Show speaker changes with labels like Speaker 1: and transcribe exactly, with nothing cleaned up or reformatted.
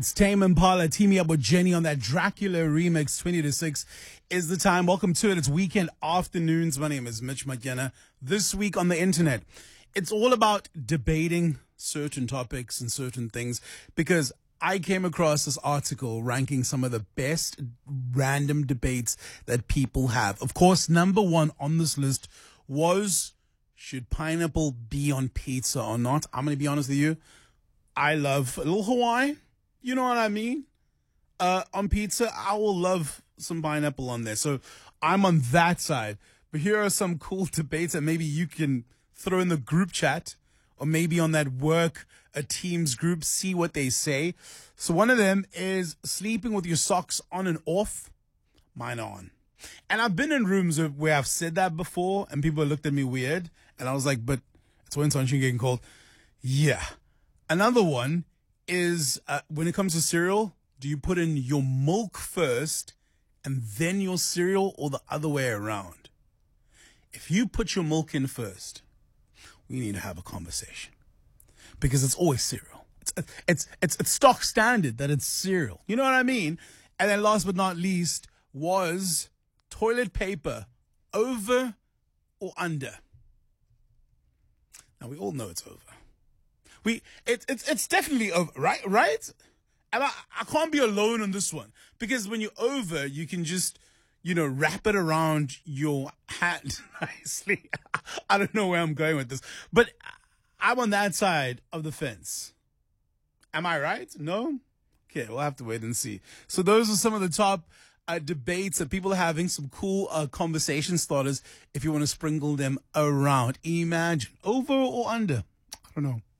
Speaker 1: It's Tame Impala teaming up with Jenny on that Dracula remix. Twenty to six is the time. Welcome to it. It's weekend afternoons. My name is Mitch McKenna. This week on the internet, it's all about debating certain topics and certain things, because I came across this article ranking some of the best random debates that people have. Of course, number one on this list was, should pineapple be on pizza or not? I'm going to be honest with you. I love a little Hawaii. You know what I mean? Uh, on pizza, I will love some pineapple on there. So I'm on that side. But here are some cool debates that maybe you can throw in the group chat, or maybe on that work, a team's group, see what they say. So one of them is sleeping with your socks on and off. Mine are on. And I've been in rooms where I've said that before and people looked at me weird. And I was like, but it's when sunshine getting cold. Yeah. Another one is uh, when it comes to cereal, do you put in your milk first and then your cereal, or the other way around? If you put your milk in first, we need to have a conversation, because it's always cereal. It's it's it's it's stock standard that it's cereal. You know what I mean? And then last but not least was toilet paper, over or under. Now we all know it's over. We it, it's it's definitely over, right? Right? And I, I can't be alone on this one, because when you're over, you can just, you know, wrap it around your hand nicely. I don't know where I'm going with this, but I'm on that side of the fence. Am I right? No? Okay, we'll have to wait and see. So those are some of the top uh, debates that people are having, some cool uh, conversation starters if you want to sprinkle them around. Imagine, over or under? I don't know.